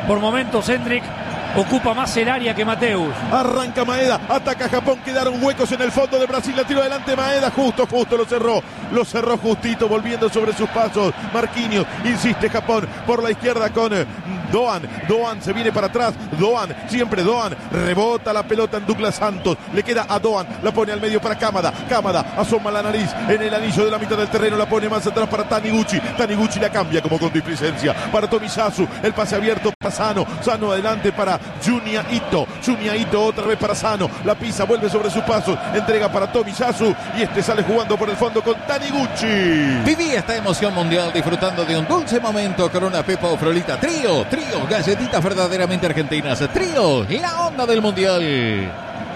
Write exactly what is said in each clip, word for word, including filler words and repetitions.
Por momentos Hendrik ocupa más el área que Mateus. Arranca Maeda, ataca Japón, quedaron huecos en el fondo de Brasil, la tiró adelante Maeda, justo, justo lo cerró, lo cerró justito, volviendo sobre sus pasos. Marquinhos, insiste Japón, por la izquierda con Doan, Doan se viene para atrás, Doan, siempre Doan, rebota la pelota en Douglas Santos, le queda a Doan, la pone al medio para Kamada, Kamada asoma la nariz en el anillo de la mitad del terreno, la pone más atrás para Taniguchi, Taniguchi la cambia como con displicencia, para Tomiyasu, el pase abierto para Sano, Sano adelante para Junya Ito, Junya Ito otra vez para Sano, la pisa, vuelve sobre sus pasos, entrega para Tomiyasu y este sale jugando por el fondo con Taniguchi. Viví esta emoción mundial disfrutando de un dulce momento con una Pepa o Frolita Trío, Trío, galletitas verdaderamente argentinas, Trío, la onda del mundial.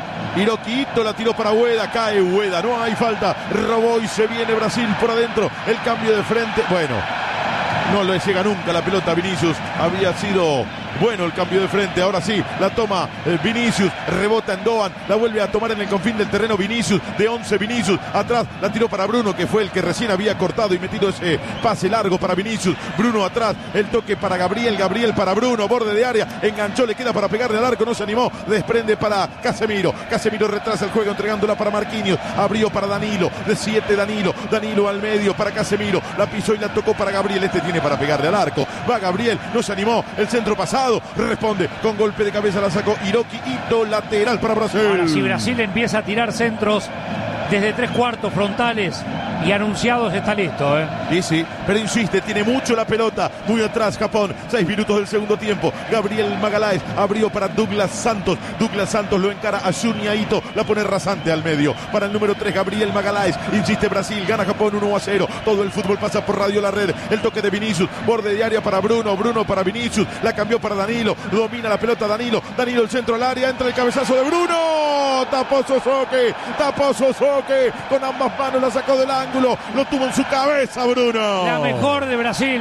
Hiroki Ito la tiró para Ueda, cae Ueda, no hay falta, robó y se viene Brasil por adentro, el cambio de frente, bueno, no le llega nunca la pelota a Vinicius, había sido bueno el cambio de frente, ahora sí, la toma eh, Vinicius, rebota en Doan, la vuelve a tomar en el confín del terreno Vinicius, de once Vinicius, atrás la tiró para Bruno, que fue el que recién había cortado y metido ese pase largo para Vinicius, Bruno atrás, el toque para Gabriel, Gabriel para Bruno, borde de área, enganchó, le queda para pegarle al arco, no se animó, desprende para Casemiro, Casemiro retrasa el juego entregándola para Marquinhos, abrió para Danilo, de siete Danilo, Danilo al medio para Casemiro, la pisó y la tocó para Gabriel, este tiene para pegarle al arco, va Gabriel, no se animó, el centro pasado, responde con golpe de cabeza, la sacó Hiroki Ito, lateral para Brasil. Ahora si Brasil empieza a tirar centros desde tres cuartos frontales y anunciados, está listo, ¿eh? Y sí, pero insiste, tiene mucho la pelota, muy atrás Japón, seis minutos del segundo tiempo, Gabriel Magaláes abrió para Douglas Santos, Douglas Santos lo encara a Junya Ito, la pone rasante al medio, para el número tres Gabriel Magaláes, insiste Brasil, gana Japón uno a cero, todo el fútbol pasa por Radio La Red, el toque de Vinicius, borde de área para Bruno, Bruno para Vinicius, la cambió para Danilo, domina la pelota Danilo, Danilo el centro al área, entra el cabezazo de Bruno, tapó Sosoke, tapó Sosoke, con ambas manos la sacó del ángulo, lo tuvo en su cabeza Bruno. La mejor de Brasil,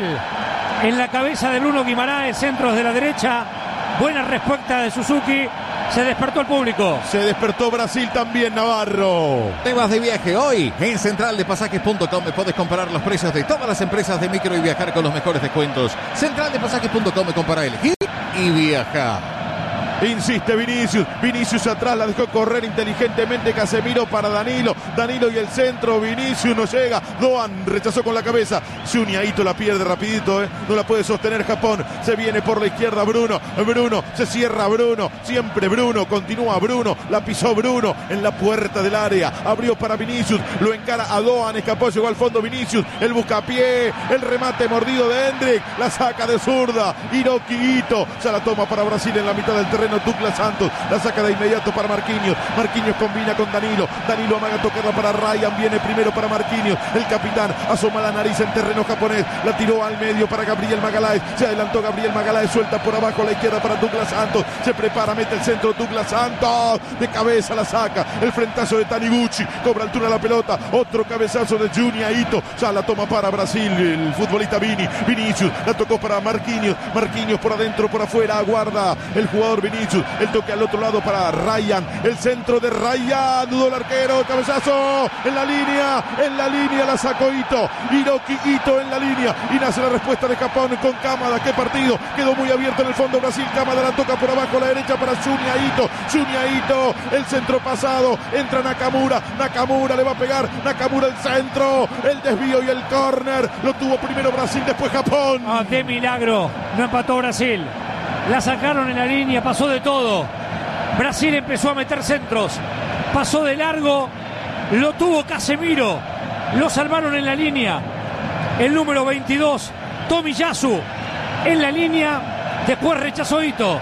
en la cabeza de Bruno Guimaraes, centros de la derecha, buena respuesta de Suzuki, se despertó el público. Se despertó Brasil también, Navarro. Te vas de viaje hoy en central de pasajes punto com. Puedes comparar los precios de todas las empresas de micro y viajar con los mejores descuentos. central de pasajes punto com, compara, elegir y viaja. Insiste Vinicius, Vinicius atrás, la dejó correr inteligentemente Casemiro para Danilo, Danilo y el centro, Vinicius no llega, Doan rechazó con la cabeza, Junya Ito la pierde rapidito, eh. no la puede sostener Japón, se viene por la izquierda Bruno, Bruno, se cierra Bruno, siempre Bruno, continúa Bruno, la pisó Bruno en la puerta del área, abrió para Vinicius, lo encara a Doan, escapó, llegó al fondo Vinicius, el buscapié, el remate mordido de Hendrik, la saca de zurda, Hiroki Ito, ya la toma para Brasil en la mitad del terreno, Douglas Santos, la saca de inmediato para Marquinhos, Marquinhos combina con Danilo, Danilo amaga tocarla para Ryan, viene primero para Marquinhos, el capitán asoma la nariz en terreno japonés, la tiró al medio para Gabriel Magaláes, se adelantó Gabriel Magaláes, suelta por abajo a la izquierda para Douglas Santos, se prepara, mete el centro Douglas Santos, de cabeza la saca, el frentazo de Taniguchi, cobra altura la pelota, otro cabezazo de Junya Ito, ya la toma para Brasil, el futbolista Vini, Vinicius, la tocó para Marquinhos, Marquinhos por adentro, por afuera, aguarda el jugador Vinicius, el toque al otro lado para Ryan, el centro de Ryan, dudó el arquero, cabezazo en la línea, en la línea la sacó Ito, Hiroki Ito en la línea, y nace la respuesta de Japón con Kamada, qué partido, quedó muy abierto en el fondo Brasil, Kamada la toca por abajo a la derecha para Junya Ito, Junya Ito, el centro pasado, entra Nakamura, Nakamura le va a pegar, Nakamura el centro, el desvío y el córner, lo tuvo primero Brasil, después Japón. Ah, qué milagro, no empató Brasil. La sacaron en la línea, pasó de todo. Brasil empezó a meter centros, pasó de largo, lo tuvo Casemiro, lo salvaron en la línea. El número veintidós, Tomiyasu, en la línea, después rechazó Ito.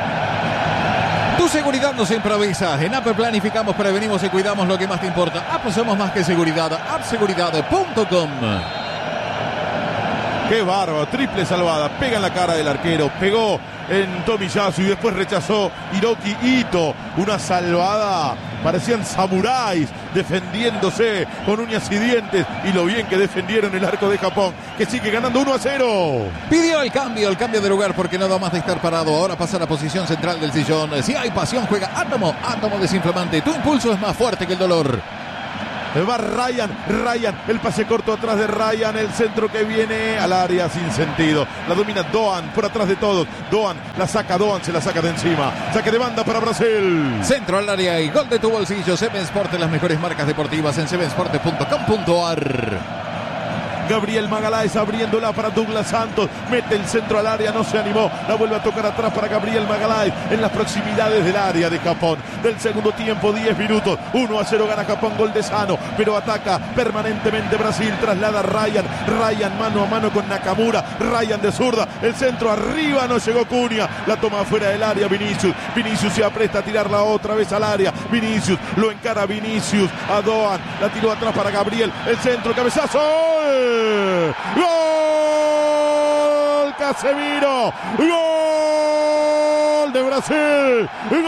Tu seguridad no se improvisa. En App planificamos, prevenimos y cuidamos lo que más te importa. App somos más que seguridad. app seguridad punto com. Qué bárbaro, triple salvada, pega en la cara del arquero, pegó en Tomiyasu y después rechazó Hiroki Ito, una salvada, parecían samuráis defendiéndose con uñas y dientes, y lo bien que defendieron el arco de Japón, que sigue ganando uno a cero. Pidió el cambio, el cambio de lugar porque nada más de estar parado, ahora pasa a la posición central del sillón. Si hay pasión, juega Átomo, Átomo desinflamante, tu impulso es más fuerte que el dolor. Va Ryan, Ryan, el pase corto atrás de Ryan, el centro que viene al área sin sentido. La domina Doan por atrás de todos. Doan la saca, Doan se la saca de encima. Saque de banda para Brasil. Centro al área y gol de tu bolsillo. Seven Sport, las mejores marcas deportivas en seven sport punto com punto a r. Gabriel Magaláes abriéndola para Douglas Santos. Mete el centro al área, no se animó. La vuelve a tocar atrás para Gabriel Magaláes en las proximidades del área de Japón. Del segundo tiempo, diez minutos. uno a cero gana Japón, gol de Sano. Pero ataca permanentemente Brasil. Traslada a Ryan. Ryan mano a mano con Nakamura. Ryan de zurda. El centro arriba, no llegó Cunha. La toma afuera del área Vinicius. Vinicius se apresta a tirarla otra vez al área. Vinicius lo encara Vinicius a Doan. La tiró atrás para Gabriel. El centro, cabezazo. ¡Gol! Casemiro. ¡Gol de Brasil! ¡Gol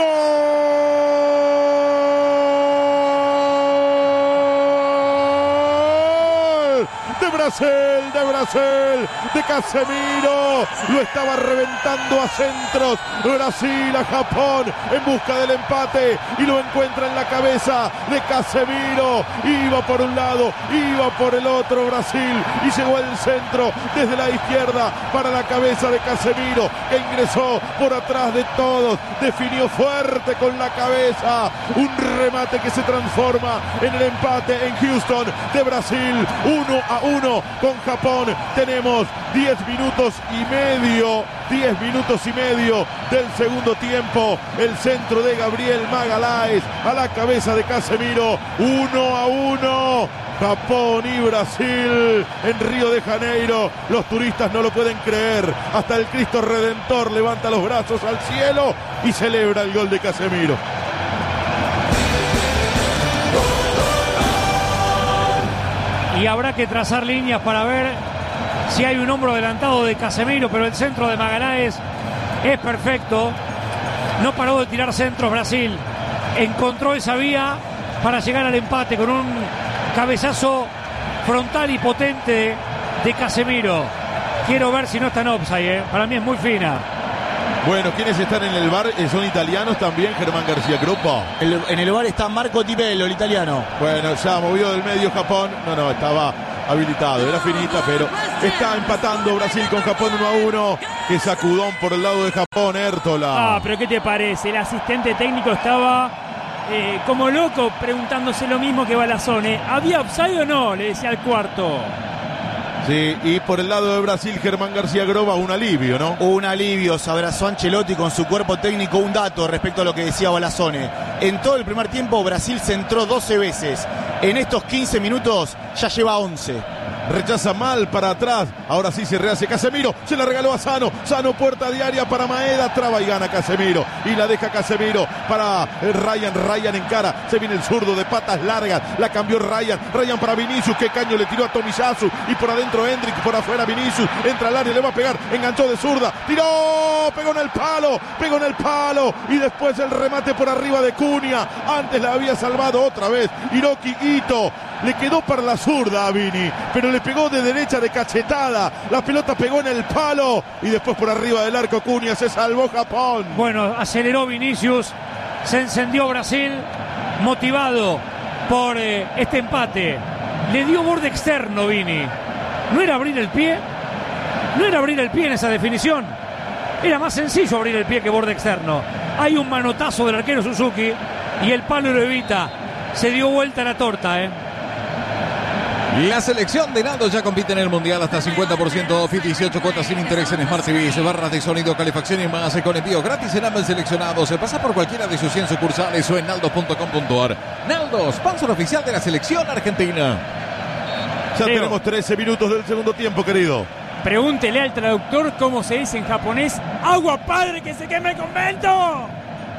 de Brasil! De Brasil, de Casemiro. Lo estaba reventando a centros. Brasil a Japón en busca del empate y lo encuentra en la cabeza de Casemiro. Iba por un lado, iba por el otro Brasil y llegó al centro desde la izquierda para la cabeza de Casemiro, que ingresó por atrás de todos, definió fuerte con la cabeza, un remate que se transforma en el empate en Houston de Brasil. Uno a uno con Japón. Tenemos diez minutos y medio, diez minutos y medio del segundo tiempo. El centro de Gabriel Magaláes a la cabeza de Casemiro. Uno a uno. Japón y Brasil en Río de Janeiro. Los turistas no lo pueden creer. Hasta el Cristo Redentor levanta los brazos al cielo y celebra el gol de Casemiro. Y habrá que trazar líneas para ver si hay un hombro adelantado de Casemiro, pero el centro de Magaláes es perfecto. No paró de tirar centros Brasil. Encontró esa vía para llegar al empate con un cabezazo frontal y potente de, de Casemiro. Quiero ver si no está en offside, ¿eh? Para mí es muy fina. Bueno, ¿quiénes están en el bar? Son italianos también, Germán García Gruppo. El, en el bar está Marco Tibello, el italiano. Bueno, ya movió del medio Japón. No, no, estaba habilitado, era finita, pero está empatando Brasil con Japón uno a uno. Qué sacudón por el lado de Japón, Értola. Ah, pero ¿qué te parece? El asistente técnico estaba eh, como loco preguntándose lo mismo que Balazone. ¿Había offside o no? Le decía al cuarto. Sí, y por el lado de Brasil, Germán García Groba, un alivio, ¿no? Un alivio, se abrazó Ancelotti con su cuerpo técnico. Un dato respecto a lo que decía Balazone. En todo el primer tiempo, Brasil centró doce veces. En estos quince minutos, ya lleva once. Rechaza mal para atrás. Ahora sí se rehace Casemiro. Se la regaló a Sano. Sano, puerta diaria para Maeda. Traba y gana Casemiro. Y la deja Casemiro para Ryan. Ryan en cara. Se viene el zurdo de patas largas. La cambió Ryan. Ryan para Vinicius. Qué caño le tiró a Tomiyasu. Y por adentro Hendrik. Por afuera Vinicius. Entra al área. Le va a pegar. Enganchó de zurda. Tiró. Pegó en el palo. Pegó en el palo. Y después el remate por arriba de Cunha. Antes la había salvado otra vez Hiroki Ito. Le quedó para la zurda a Vini, pero le pegó de derecha de cachetada. La pelota pegó en el palo y después por arriba del arco Cunha. Se salvó Japón. Bueno, aceleró Vinicius. Se encendió Brasil, motivado por eh, este empate. Le dio borde externo Vini. ¿No era abrir el pie? ¿No era abrir el pie en esa definición? Era más sencillo abrir el pie que borde externo. Hay un manotazo del arquero Suzuki y el palo lo evita. Se dio vuelta la torta, ¿eh? La selección de Naldo ya compite en el Mundial hasta cincuenta por ciento off y dieciocho cuotas sin interés en Smart T V, barras de sonido, calefacción y más con envío gratis en ambos seleccionados. Se pasa por cualquiera de sus cien sucursales o en naldo punto com punto a r. Naldo, sponsor oficial de la selección argentina. Ya Leo. tenemos trece minutos del segundo tiempo, querido. Pregúntele al traductor cómo se dice en japonés. ¡Agua, padre, que se queme el convento!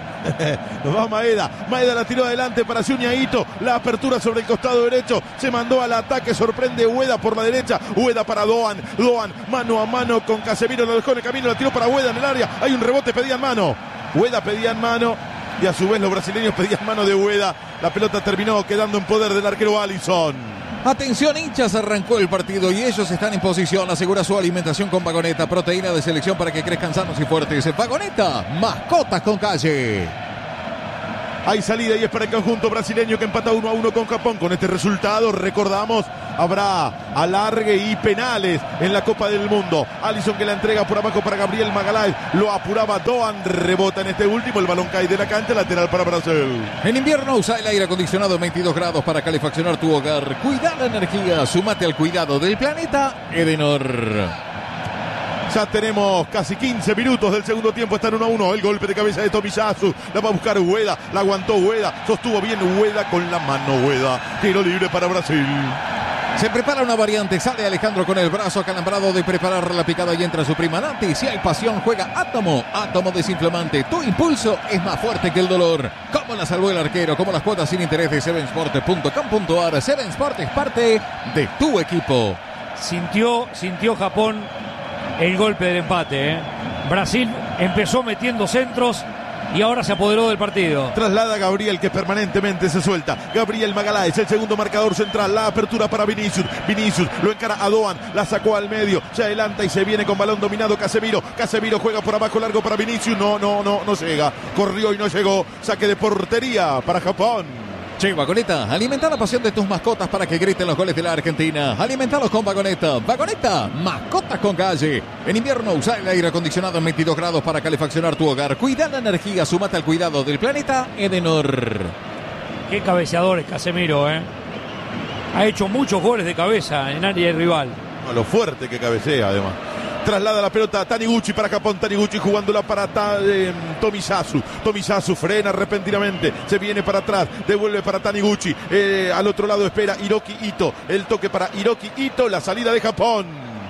Va Maeda, Maeda la tiró adelante para Junya Ito, la apertura sobre el costado derecho, se mandó al ataque, sorprende Ueda por la derecha, Ueda para Doan, Doan mano a mano con Casemiro, lo dejó en el camino, la tiró para Ueda en el área, hay un rebote, pedían mano, Ueda pedían mano y a su vez los brasileños pedían mano de Ueda, la pelota terminó quedando en poder del arquero Alisson. Atención hinchas, arrancó el partido y ellos están en posición. Asegura su alimentación con Vagoneta, proteína de selección para que crezcan sanos y fuertes. Vagoneta, mascotas con calle. Hay salida y es para el conjunto brasileño que empata uno a uno con Japón. Con este resultado, recordamos, habrá alargue y penales en la Copa del Mundo. Alisson que la entrega por abajo para Gabriel Magalhães. Lo apuraba Doan, rebota en este último. El balón cae de la cancha, lateral para Brasil. En invierno usa el aire acondicionado en veintidós grados para calefaccionar tu hogar. Cuida la energía, sumate al cuidado del planeta Edenor. Ya tenemos casi quince minutos del segundo tiempo, está en uno a uno. El golpe de cabeza de Tomiyasu, la va a buscar Ueda, la aguantó Ueda, sostuvo bien Ueda con la mano Ueda. Tiro libre para Brasil. Se prepara una variante, sale Alejandro con el brazo acalambrado de preparar la picada y entra su prima Nati. Si hay pasión, juega Átomo, Átomo desinflamante. Tu impulso es más fuerte que el dolor. ¿Cómo la salvó el arquero? Como las cuotas sin interés de seven sport punto com punto a r. seven Sport es parte de tu equipo. Sintió, sintió Japón el golpe del empate, ¿eh? Brasil empezó metiendo centros y ahora se apoderó del partido. Traslada a Gabriel, que permanentemente se suelta. Gabriel Magalhães, el segundo marcador central. La apertura para Vinicius. Vinicius lo encara a Doan, la sacó al medio, se adelanta y se viene con balón dominado Casemiro. Casemiro juega por abajo, largo para Vinicius. No, no, no, no llega. Corrió y no llegó. Saque de portería para Japón. Che, Vagoneta, alimenta la pasión de tus mascotas para que griten los goles de la Argentina. Alimentalos con Vagoneta. Vagoneta, mascotas con calle. En invierno usa el aire acondicionado en veintidós grados para calefaccionar tu hogar. Cuida la energía, súmate al cuidado del planeta Edenor. Qué cabeceador es Casemiro, ¿eh? Ha hecho muchos goles de cabeza en área rival. A lo fuerte que cabecea, además. Traslada la pelota a Taniguchi para Japón. Taniguchi jugándola para ta, eh, Tomiyasu. Tomiyasu frena repentinamente. Se viene para atrás. Devuelve para Taniguchi. Eh, al otro lado espera Hiroki Ito. El toque para Hiroki Ito. La salida de Japón.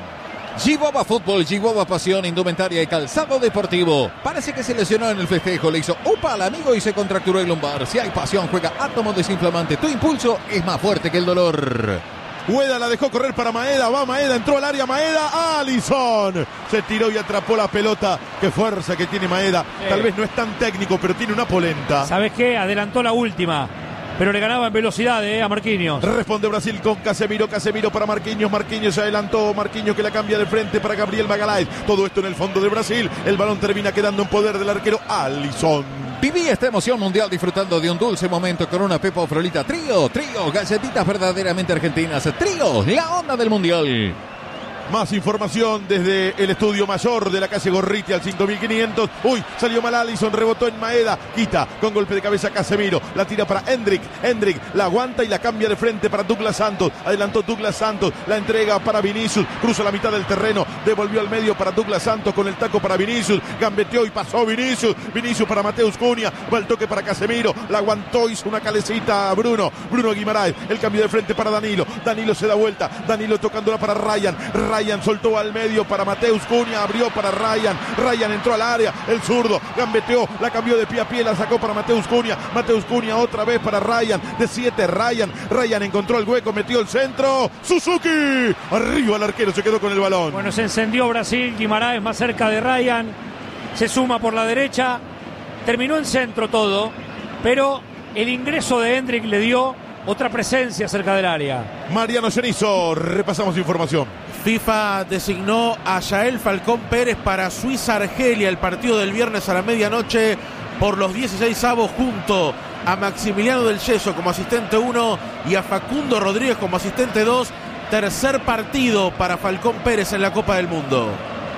Giboba Fútbol, Giboba Pasión, Indumentaria y Calzado Deportivo. Parece que se lesionó en el festejo. Le hizo upa al amigo y se contracturó el lumbar. Si hay pasión, juega Átomo desinflamante. Tu impulso es más fuerte que el dolor. Ueda la dejó correr para Maeda, va Maeda, entró al área Maeda, Alisson se tiró y atrapó la pelota. Qué fuerza que tiene Maeda, sí. Tal vez no es tan técnico, pero tiene una polenta. ¿Sabes qué? Adelantó la última, pero le ganaba en velocidad eh, a Marquinhos. Responde Brasil con Casemiro, Casemiro para Marquinhos, Marquinhos se adelantó, Marquinhos que la cambia de frente para Gabriel Magalhães. Todo esto en el fondo de Brasil, el balón termina quedando en poder del arquero Alisson. Viví esta emoción mundial disfrutando de un dulce momento con una Pepa o Frolita Trío, Trío, galletitas verdaderamente argentinas, Trío, la onda del mundial. Más información desde el estudio mayor de la calle Gorriti al cinco mil quinientos. Uy, salió mal Alisson, rebotó en Maeda. Quita con golpe de cabeza Casemiro. La tira para Hendrik. Hendrik la aguanta y la cambia de frente para Douglas Santos. Adelantó Douglas Santos. La entrega para Vinicius. Cruza la mitad del terreno. Devolvió al medio para Douglas Santos con el taco para Vinicius. Gambeteó y pasó Vinicius. Vinicius para Mateus Cunha. Va el toque para Casemiro. La aguantó, hizo una calecita a Bruno. Bruno Guimaraes. El cambio de frente para Danilo. Danilo se da vuelta. Danilo tocándola para Ryan. Ryan soltó al medio para Mateus Cunha, abrió para Ryan, Ryan entró al área, el zurdo, gambeteó, la cambió de pie a pie, la sacó para Mateus Cunha, Mateus Cunha otra vez para Ryan, de siete Ryan, Ryan encontró el hueco, metió el centro, Suzuki, arriba el arquero, se quedó con el balón. Bueno, se encendió Brasil, Guimaraes más cerca de Ryan, se suma por la derecha, terminó en centro todo, pero el ingreso de Hendrik le dio otra presencia cerca del área. Mariano Cenizo, repasamos información. FIFA designó a Yael Falcón Pérez para Suiza-Argelia, el partido del viernes a la medianoche por los dieciséis avos, junto a Maximiliano del Yeso como asistente uno y a Facundo Rodríguez como asistente dos. Tercer partido para Falcón Pérez en la Copa del Mundo.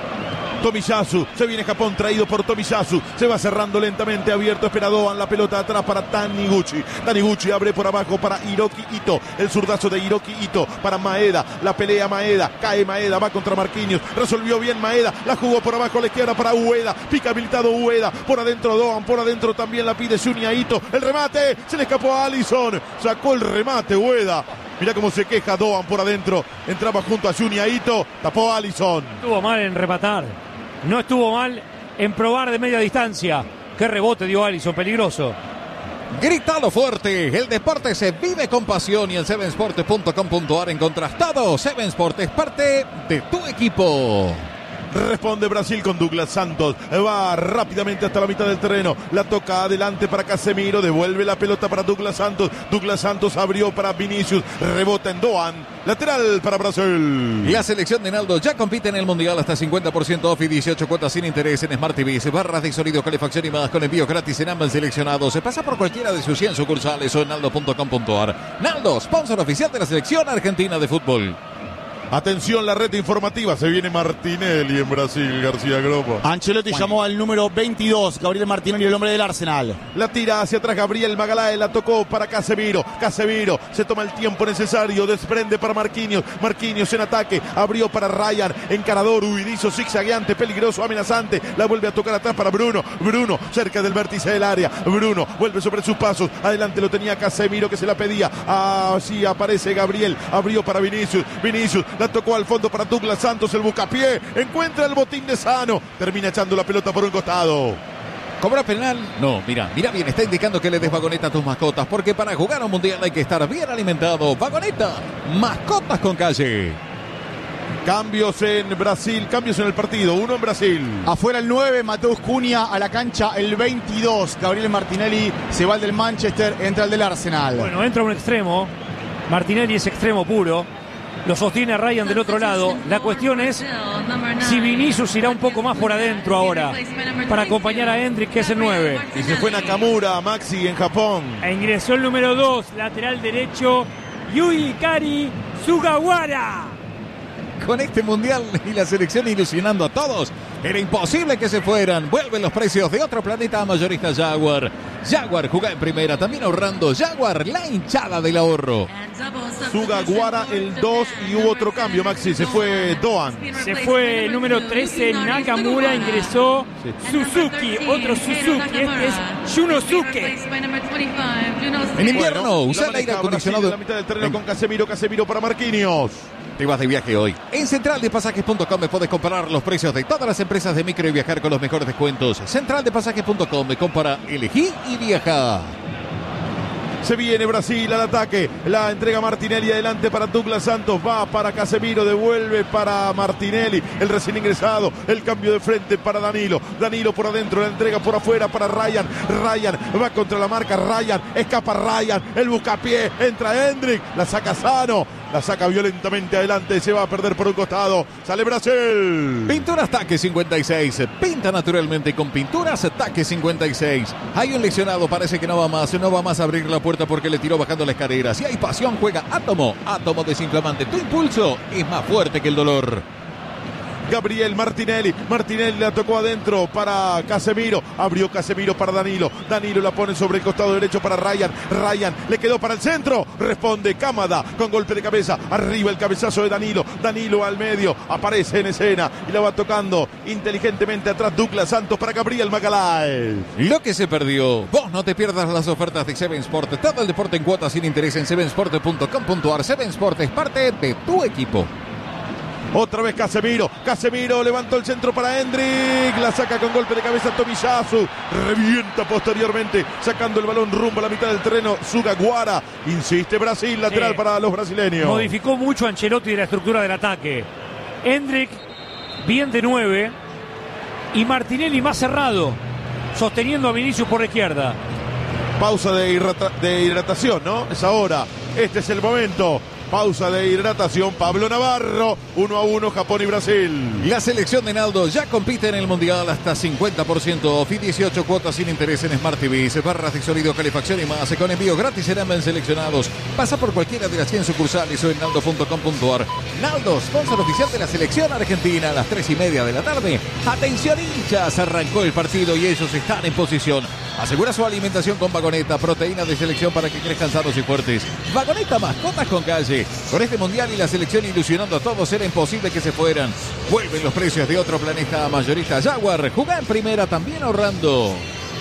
Tomiyasu, se viene Japón traído por Tomiyasu, se va cerrando lentamente, abierto, esperado, la pelota atrás para Taniguchi, Taniguchi abre por abajo para Hiroki Ito, el zurdazo de Hiroki Ito para Maeda, la pelea Maeda, cae Maeda, va contra Marquinhos, resolvió bien Maeda, la jugó por abajo a la izquierda para Ueda, pica habilitado Ueda, por adentro Doan, por adentro también la pide Junya Ito, el remate, se le escapó a Alisson, sacó el remate Ueda. Mirá cómo se queja Doan por adentro, entraba junto a Junya Ito, tapó a Alisson. Estuvo mal en rematar, no estuvo mal en probar de media distancia. Qué rebote dio Alisson, peligroso. Grítalo fuerte, el deporte se vive con pasión y en seven sport punto com punto a r encontrás todo. seven Sport es parte de tu equipo. Responde Brasil con Douglas Santos. Va rápidamente hasta la mitad del terreno. La toca adelante para Casemiro. Devuelve la pelota para Douglas Santos. Douglas Santos abrió para Vinicius. Rebota en Doan. Lateral para Brasil. La selección de Naldo ya compite en el Mundial hasta cincuenta por ciento off y dieciocho cuotas sin interés en Smart T V. Barras de sonido, calefacción y más con envío gratis en ambos seleccionados. Se pasa por cualquiera de sus cien sucursales o en naldo punto com punto ar. Naldo, sponsor oficial de la selección argentina de fútbol. Atención, la red informativa. Se viene Martinelli en Brasil, García Gropo. Ancelotti bueno. llamó al número veintidós, Gabriel Martinelli, el hombre del Arsenal. La tira hacia atrás Gabriel Magalhaes, la tocó para Casemiro. Casemiro se toma el tiempo necesario, desprende para Marquinhos. Marquinhos en ataque, abrió para Ryan, encarador, huidizo, zigzagueante, peligroso, amenazante. La vuelve a tocar atrás para Bruno. Bruno cerca del vértice del área. Bruno vuelve sobre sus pasos. Adelante lo tenía Casemiro que se la pedía. Así aparece Gabriel, abrió para Vinicius. Vinicius la tocó al fondo para Douglas Santos, el bucapié, encuentra el botín de Sano, termina echando la pelota por un costado. ¿Cobra penal? No, mira, mira bien, está indicando que le des Vagoneta a tus mascotas, porque para jugar un mundial hay que estar bien alimentado. Vagoneta, mascotas con calle. Cambios en Brasil, cambios en el partido, uno en Brasil. Afuera el nueve, Mateus Cunha, a la cancha el veintidós. Gabriel Martinelli se va al del Manchester, entra al del Arsenal. Bueno, entra un extremo, Martinelli es extremo puro. Lo sostiene a Ryan del otro lado. La cuestión es si Vinicius irá un poco más por adentro ahora para acompañar a Endrick, que es el nueve. Y se fue Nakamura, Maxi en Japón. E ingresó el número dos, lateral derecho, Yui Kari Sugawara. Con este mundial y la selección ilusionando a todos, era imposible que se fueran. Vuelven los precios de otro planeta a mayorista Jaguar. Jaguar juega en primera, también ahorrando. Jaguar, la hinchada del ahorro. Sugawara el dos y hubo otro cambio, Maxi, se fue Doan. Se fue el número trece, Nakamura, ingresó Suzuki, otro Suzuki, este es Yunosuke. En invierno, bueno, usa el aire acondicionado en la mitad del terreno con Casemiro, Casemiro para Marquinhos. Te vas de viaje hoy. En central de pasajes punto com puedes comparar los precios de todas las empresas de micro y viajar con los mejores descuentos. central de pasajes punto com, compara, elegí y viaja. Se viene Brasil al ataque. La entrega Martinelli adelante para Douglas Santos. Va para Casemiro. Devuelve para Martinelli. El recién ingresado. El cambio de frente para Danilo. Danilo por adentro. La entrega por afuera para Ryan. Ryan va contra la marca. Ryan. Escapa Ryan. El buscapié. Entra Endrick. La saca Sano. La saca violentamente adelante. Se va a perder por un costado. Sale Brasil. Pinturas Taque cincuenta y seis. Pinta naturalmente con Pinturas Taque cincuenta y seis. Hay un lesionado. Parece que no va más. No va más a abrir la puerta porque le tiró bajando la escalera. Si hay pasión, juega Átomo. Átomo desinflamante. Tu impulso es más fuerte que el dolor. Gabriel Martinelli. Martinelli la tocó adentro para Casemiro. Abrió Casemiro para Danilo. Danilo la pone sobre el costado derecho para Ryan. Ryan le quedó para el centro. Responde Kamada con golpe de cabeza. Arriba el cabezazo de Danilo. Danilo al medio. Aparece en escena y la va tocando inteligentemente atrás Douglas Santos para Gabriel Magalhaes. Lo que se perdió. Vos no te pierdas las ofertas de Seven Sport. Todo el deporte en cuotas sin interés en seven sport punto com punto ar. Seven Sport es parte de tu equipo. Otra vez Casemiro. Casemiro levantó el centro para Endrick. La saca con golpe de cabeza Tomiyasu. Revienta posteriormente, sacando el balón rumbo a la mitad del terreno. Sugawara. Insiste Brasil, lateral sí. para los brasileños. Modificó mucho Ancelotti de la estructura del ataque. Endrick bien de nueve. Y Martinelli más cerrado, sosteniendo a Vinicius por la izquierda. Pausa de, hidrata- de hidratación, ¿no? Es ahora. Este es el momento. Pausa de hidratación, Pablo Navarro, uno a uno, Japón y Brasil. La selección de Naldo ya compite en el Mundial hasta cincuenta por ciento off y dieciocho cuotas sin interés en Smart T V, barras de sonido, calefacción y más, con envío gratis en ambos seleccionados. Pasa por cualquiera de las cien sucursales o en naldo punto com punto ar. Naldo, sponsor oficial de la selección argentina, a las tres y media de la tarde. Atención hinchas, arrancó el partido y ellos están en posición. Asegura su alimentación con Vagoneta, proteína de selección para que crezcan sanos y fuertes. Vagoneta, mascotas con calle. Con este mundial y la selección ilusionando a todos, era imposible que se fueran. Vuelven los precios de otro planeta a mayorista Jaguar. Jugá en primera, también ahorrando.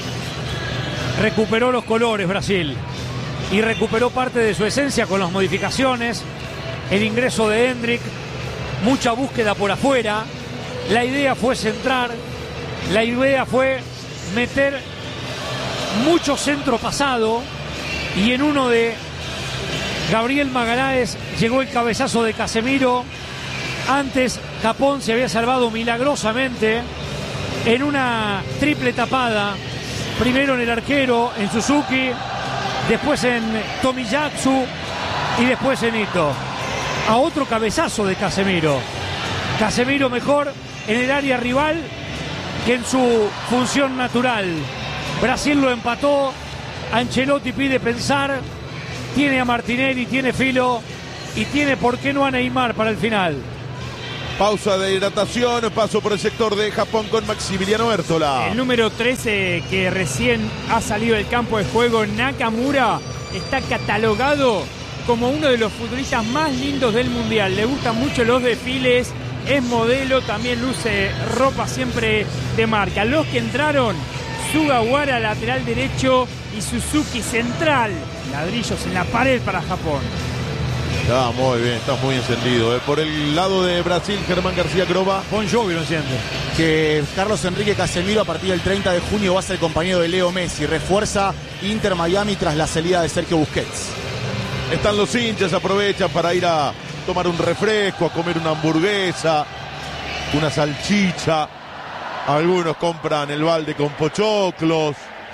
Recuperó los colores Brasil y recuperó parte de su esencia con las modificaciones, el ingreso de Endrick, mucha búsqueda por afuera. La idea fue centrar, la idea fue meter mucho centro pasado, y en uno de Gabriel Magalhaes llegó el cabezazo de Casemiro. Antes Japón se había salvado milagrosamente en una triple tapada, primero en el arquero, en Suzuki, después en Tomiyasu y después en Ito. A otro cabezazo de Casemiro. Casemiro mejor en el área rival que en su función natural. Brasil lo empató. Ancelotti pide pensar. Tiene a Martinelli, tiene filo y tiene, por qué no, a Neymar para el final. Pausa de hidratación, paso por el sector de Japón con Maximiliano Hértola. El número trece, que recién ha salido del campo de juego, Nakamura, está catalogado como uno de los futbolistas más lindos del Mundial. Le gustan mucho los desfiles, es modelo, también luce ropa siempre de marca. Los que entraron: Sugawara, lateral derecho, y Suzuki, central. Ladrillos en la pared para Japón. Está muy bien, está muy encendido. ¿eh? Por el lado de Brasil, Germán García Groba. Bon Jovi lo enciende. Que Carlos Enrique Casemiro a partir del treinta de junio va a ser compañero de Leo Messi. Refuerza Inter Miami tras la salida de Sergio Busquets. Están los hinchas, aprovechan para ir a tomar un refresco, a comer una hamburguesa, una salchicha. Algunos compran el balde con pochoclos.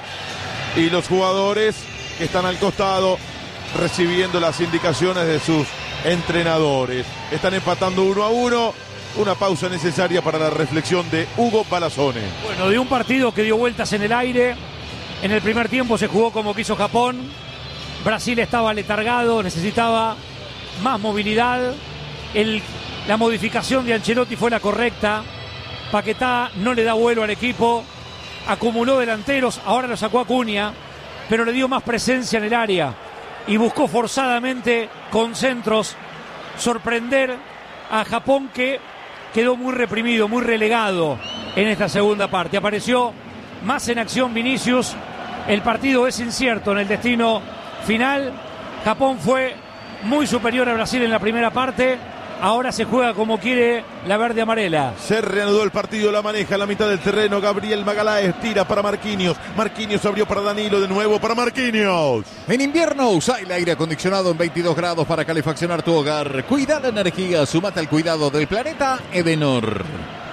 Y los jugadores que están al costado recibiendo las indicaciones de sus entrenadores. Están empatando uno a uno. Una pausa necesaria para la reflexión de Hugo Balazzone. Bueno, de un partido que dio vueltas en el aire. En el primer tiempo se jugó como quiso Japón. Brasil estaba letargado, necesitaba más movilidad. El, la modificación de Ancelotti fue la correcta. Paquetá no le da vuelo al equipo. Acumuló delanteros, ahora lo sacó a Cunha, pero le dio más presencia en el área y buscó forzadamente con centros sorprender a Japón, que quedó muy reprimido, muy relegado en esta segunda parte. Apareció más en acción Vinicius. El partido es incierto en el destino final. Japón fue muy superior a Brasil en la primera parte. Ahora se juega como quiere la verde amarela. Se reanudó el partido, la maneja en la mitad del terreno Gabriel Magaláes, tira para Marquinhos. Marquinhos abrió para Danilo, de nuevo para Marquinhos. En invierno usa el aire acondicionado en veintidós grados para calefaccionar tu hogar. Cuida la energía, sumate al cuidado del planeta Edenor.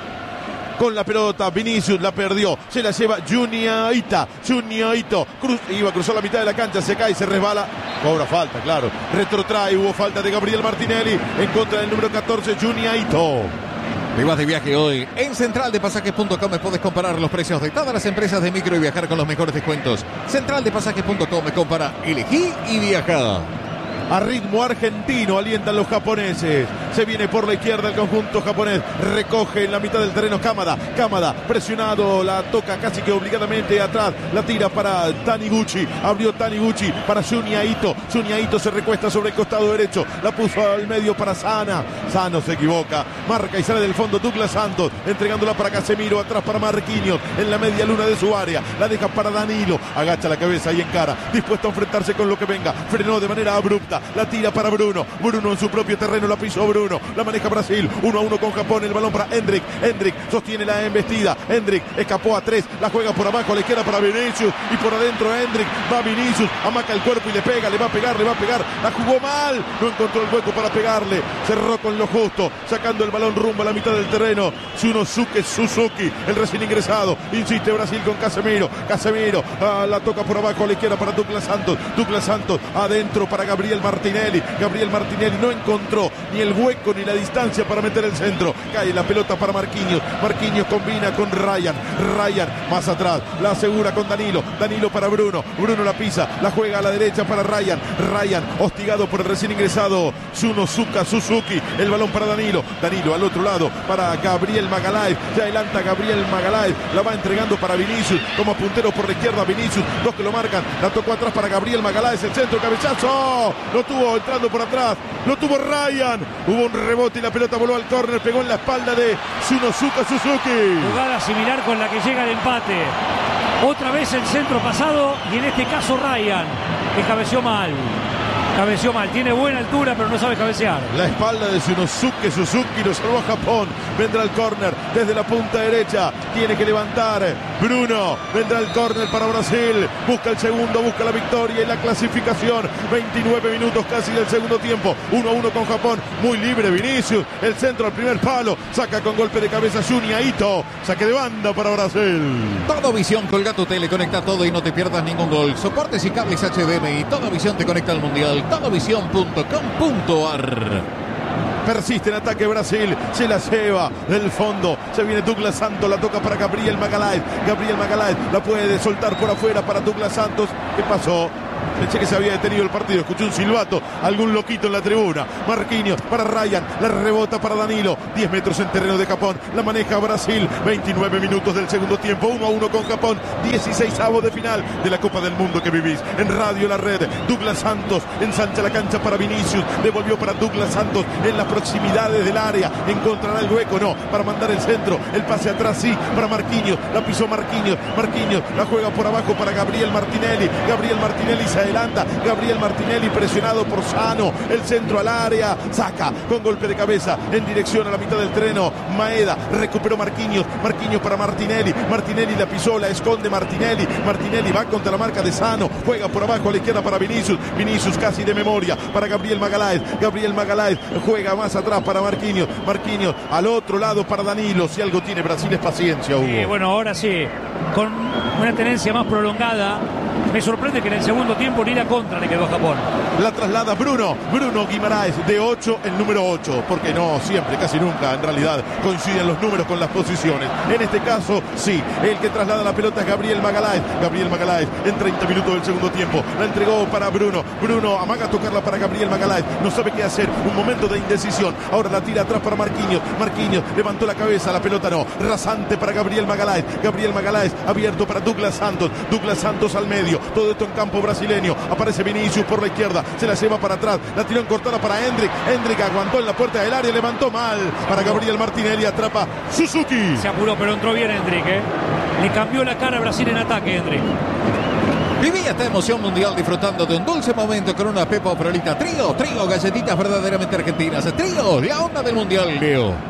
Con la pelota, Vinicius la perdió, se la lleva Junya Ito, Junya Ito, Cruz, iba a cruzar la mitad de la cancha, se cae, se resbala, cobra falta, claro, retrotrae, hubo falta de Gabriel Martinelli en contra del número catorce, Junya Ito. Te vas de viaje hoy. En central de pasajes punto com puedes comparar los precios de todas las empresas de micro y viajar con los mejores descuentos. central de pasajes punto com, compara, elegí y viaja. A ritmo argentino alientan los japoneses. Se viene por la izquierda el conjunto japonés. Recoge en la mitad del terreno Kamada. Kamada presionado. La toca casi que obligadamente atrás. La tira para Taniguchi. Abrió Taniguchi para Junya Ito. Junya Ito se recuesta sobre el costado derecho. La puso al medio para Sana. Sano se equivoca. Marca y sale del fondo Douglas Santos. Entregándola para Casemiro. Atrás para Marquinhos. En la media luna de su área. La deja para Danilo. Agacha la cabeza y encara. Dispuesto a enfrentarse con lo que venga. Frenó de manera abrupta. La tira para Bruno. Bruno en su propio terreno. La pisó Bruno. La maneja Brasil. Uno a uno con Japón. El balón para Hendrik. Hendrik sostiene la embestida. Hendrik escapó a tres. La juega por abajo. A la izquierda para Vinicius. Y por adentro Hendrik. Va Vinicius. Amaca el cuerpo y le pega. Le va a pegar. Le va a pegar. La jugó mal. No encontró el hueco para pegarle. Cerró con lo justo. Sacando el balón rumbo a la mitad del terreno. Shunnosuke Suzuki. El recién ingresado. Insiste Brasil con Casemiro. Casemiro. Ah, la toca por abajo a la izquierda para Douglas Santos. Douglas Santos. Adentro para Gabriel Martinelli. Gabriel Martinelli no encontró ni el hueco ni la distancia para meter el centro. Cae la pelota para Marquinhos. Marquinhos combina con Ryan. Ryan más atrás. La asegura con Danilo. Danilo para Bruno. Bruno la pisa. La juega a la derecha para Ryan. Ryan hostigado por el recién ingresado Shunnosuke Suzuki. El balón para Danilo. Danilo al otro lado para Gabriel Magaláes. Se adelanta Gabriel Magaláes. La va entregando para Vinicius. Como puntero por la izquierda Vinicius. Dos que lo marcan. La tocó atrás para Gabriel Magaláes. El centro, cabezazo. Lo tuvo entrando por atrás. Lo tuvo Ryan. Hubo un rebote y la pelota voló al córner. Pegó en la espalda de Shunnosuke Suzuki. Jugada similar con la que llega el empate. Otra vez el centro pasado y en este caso Ryan, que cabeció mal. Cabeció mal, tiene buena altura pero no sabe cabecear. La espalda de Shunnosuke Suzuki lo salvó a Japón. Vendrá el córner desde la punta derecha. Tiene que levantar Bruno. Vendrá el córner para Brasil. Busca el segundo, busca la victoria y la clasificación. veintinueve minutos casi del segundo tiempo. uno a uno con Japón. Muy libre Vinicius. El centro al primer palo. Saca con golpe de cabeza Junya Ito. Saque de banda para Brasil. Todo Visión, colga tu tele, conecta todo y no te pierdas ningún gol. Soportes y cables H D M I. Todo Visión te conecta al Mundial. todo visión punto com punto a r. Persiste en ataque Brasil, se la lleva del fondo, se viene Douglas Santos, la toca para Gabriel Magalhães, Gabriel Magalhães la puede soltar por afuera para Douglas Santos. ¿Qué pasó? Pensé que se había detenido el partido, escuché un silbato, algún loquito en la tribuna. Marquinhos para Ryan, la rebota para Danilo, diez metros en terreno de Japón, la maneja Brasil, veintinueve minutos del segundo tiempo, uno a uno con Japón, dieciseisavos de final de la Copa del Mundo que vivís. En Radio La Red, Douglas Santos ensancha la cancha para Vinicius, devolvió para Douglas Santos en las proximidades del área, encontrará el hueco, no, para mandar el centro, el pase atrás sí, para Marquinhos, la pisó Marquinhos, Marquinhos la juega por abajo para Gabriel Martinelli, Gabriel Martinelli se adelanta, Gabriel Martinelli presionado por Sano, el centro al área, saca con golpe de cabeza en dirección a la mitad del terreno, Maeda, recuperó Marquinhos, Marquinhos para Martinelli, Martinelli la pisó, la esconde Martinelli, Martinelli va contra la marca de Sano, juega por abajo a la izquierda para Vinicius, Vinicius casi de memoria para Gabriel Magalhães, Gabriel Magalhães juega más atrás para Marquinhos, Marquinhos al otro lado para Danilo, si algo tiene Brasil es paciencia, Hugo. Eh, bueno, ahora sí, con una tenencia más prolongada. Me sorprende que en el segundo tiempo ni la contra le quedó a Japón. La traslada Bruno, Bruno Guimaraes, de ocho el número ocho, porque no siempre, casi nunca en realidad coinciden los números con las posiciones. En este caso, sí, el que traslada la pelota es Gabriel Magalhães. Gabriel Magalhães en treinta minutos del segundo tiempo, la entregó para Bruno. Bruno amaga a tocarla para Gabriel Magalhães, no sabe qué hacer, un momento de indecisión. Ahora la tira atrás para Marquinhos, Marquinhos levantó la cabeza, la pelota no, rasante para Gabriel Magalhães. Gabriel Magalhães abierto para Douglas Santos, Douglas Santos al medio. Todo esto en campo brasileño. Aparece Vinicius por la izquierda. Se la lleva para atrás. La tiró en cortada para Hendrik. Hendrik aguantó en la puerta del área. Levantó mal para Gabriel Martinelli. Atrapa Suzuki. Se apuró, pero entró bien Hendrik. ¿eh? Le cambió la cara a Brasil en ataque, Hendrik. Viví esta emoción mundial disfrutando de un dulce momento con una Pepa Frolita Trío. Trío, galletitas verdaderamente argentinas. Trío, la onda del mundial, Leo.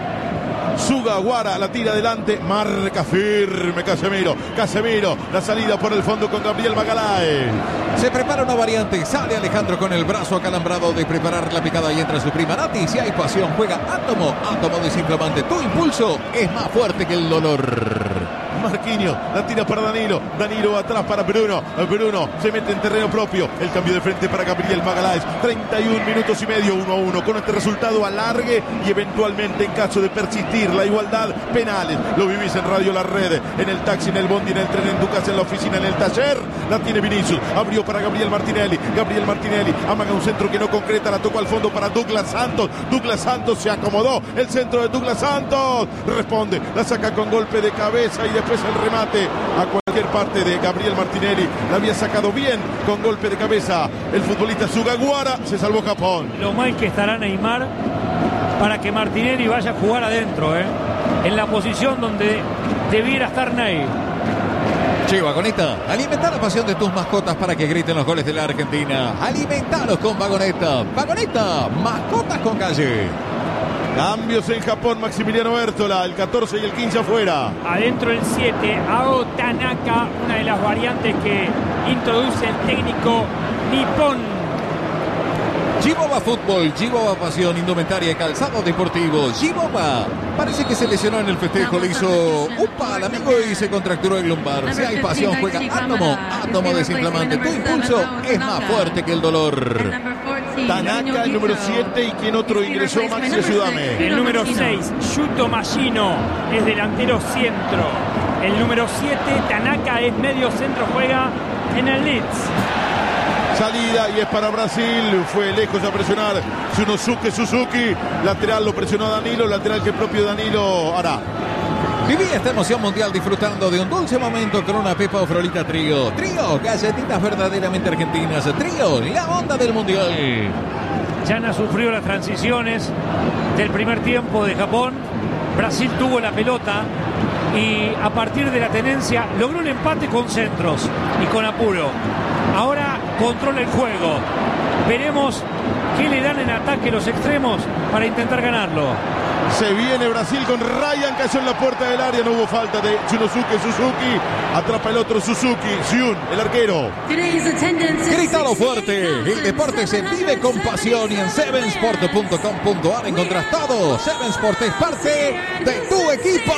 Sugawara la tira adelante, marca firme Casemiro, Casemiro, la salida por el fondo con Gabriel Magalhães. Se prepara una variante, sale Alejandro con el brazo acalambrado de preparar la picada y entra su prima Nati. Si hay pasión, juega Átomo, Átomo desinflamante. Tu impulso es más fuerte que el dolor. Marquinhos, la tira para Danilo, Danilo atrás para Bruno, Bruno se mete en terreno propio, el cambio de frente para Gabriel Magalhães, treinta y un minutos y medio, uno a uno, con este resultado alargue y eventualmente en caso de persistir la igualdad, penales. Lo vivís en Radio La Red, en el taxi, en el bondi, en el tren, en tu casa, en la oficina, en el taller, la tiene Vinicius, abrió para Gabriel Martinelli, Gabriel Martinelli, amaga un centro que no concreta, la tocó al fondo para Douglas Santos, Douglas Santos se acomodó, el centro de Douglas Santos, responde, la saca con golpe de cabeza y después el remate a cualquier parte de Gabriel Martinelli, la había sacado bien con golpe de cabeza el futbolista Sugawara, se salvó Japón. Lo mal que estará Neymar para que Martinelli vaya a jugar adentro, ¿eh? en la posición donde debiera estar Ney. Che, Vagoneta, alimenta la pasión de tus mascotas para que griten los goles de la Argentina. Alimentalos con Vagoneta. Vagoneta, mascotas con calle. Cambios en Japón, Maximiliano Bértola, el catorce y el quince afuera. Adentro el siete, Ao Tanaka, una de las variantes que introduce el técnico nipón. Jiboba Fútbol, Jiboba Pasión, indumentaria y calzado deportivo. Jiboba parece que se lesionó en el festejo, le hizo upa al amigo y se contracturó el lumbar. Si hay pasión, juega Átomo, Átomo desinflamante. Tu impulso es más fuerte que el dolor. Tanaka, el número siete, y quien otro ingresó, Maxi, ayúdame. El número seis, Yuto Mashino, es delantero centro. El número siete, Tanaka, es medio centro, juega en el Leeds. Salida y es para Brasil, fue lejos a presionar Shunnosuke Suzuki, lateral lo presionó Danilo, lateral que propio Danilo hará. Viví esta emoción mundial disfrutando de un dulce momento con una Pepa Frolita Trío. Trío, galletitas verdaderamente argentinas. Trío, la onda del mundial. Yana sufrió las transiciones del primer tiempo de Japón. Brasil tuvo la pelota y a partir de la tenencia logró el empate con centros y con apuro. Ahora controla el juego. Veremos qué le dan en ataque los extremos para intentar ganarlo. Se viene Brasil con Ryan, cayó en la puerta del área, no hubo falta de Shinosuke Suzuki. Atrapa el otro Suzuki, Xiun, el arquero. Grítalo fuerte, el deporte se vive con pasión y en seven sport punto com punto a r encontrás todo. seven Sport es parte de tu equipo.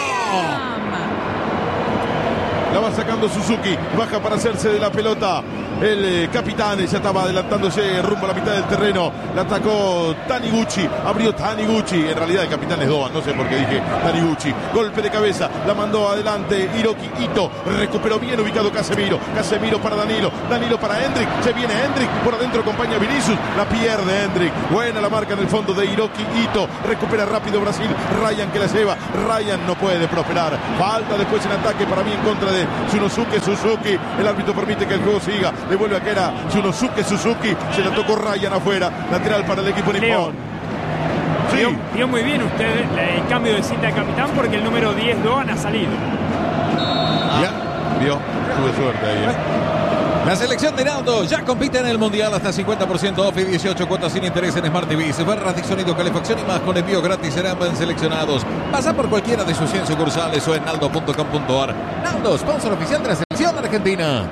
La va sacando Suzuki, baja para hacerse de la pelota. El eh, capitán ya estaba adelantándose rumbo a la mitad del terreno. La atacó Taniguchi, abrió Taniguchi. En realidad el capitán es Doan, no sé por qué dije Taniguchi. Golpe de cabeza, la mandó adelante Hiroki Ito. Recuperó bien ubicado Casemiro. Casemiro para Danilo, Danilo para Hendrik. Se viene Hendrik, por adentro acompaña Vinicius. La pierde Hendrik. Buena la marca en el fondo de Hiroki Ito. Recupera rápido Brasil. Ryan que la lleva. Ryan no puede prosperar. Falta después en ataque para mí en contra de Shinosuke Suzuki. El árbitro permite que el juego siga. Devuelve a que era Shinosuke Suzuki. Se la tocó Ryan afuera. Lateral para el equipo nipón. Sí. Vio, vio muy bien usted el cambio de cinta de capitán porque el número diez Doan ha salido. Ya, vio. Tuve suerte ahí. ¿eh? La selección de Naldo ya compite en el Mundial hasta cincuenta por ciento off y dieciocho cuotas sin interés en Smart T V. Barras de sonido, calefacción y más con envío gratis serán seleccionados. Pasa por cualquiera de sus cien sucursales o en naldo punto com punto a r. Naldo, sponsor oficial de la selección argentina.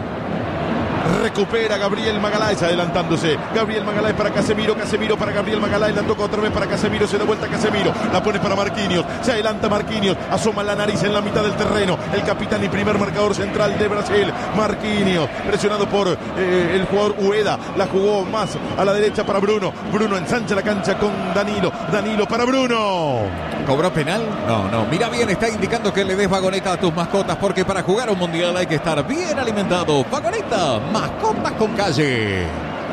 Recupera Gabriel Magaláes adelantándose. Gabriel Magaláes para Casemiro. Casemiro para Gabriel Magaláes. La toca otra vez para Casemiro. Se da vuelta Casemiro. La pone para Marquinhos. Se adelanta Marquinhos. Asoma la nariz en la mitad del terreno. El capitán y primer marcador central de Brasil. Marquinhos. Presionado por eh, el jugador Ueda. La jugó más a la derecha para Bruno. Bruno ensancha la cancha con Danilo. Danilo para Bruno. ¿Cobró penal? No, no. Mira bien, está indicando que le des vagoneta a tus mascotas porque para jugar un mundial hay que estar bien alimentado. Vagoneta. Mascotas con calle.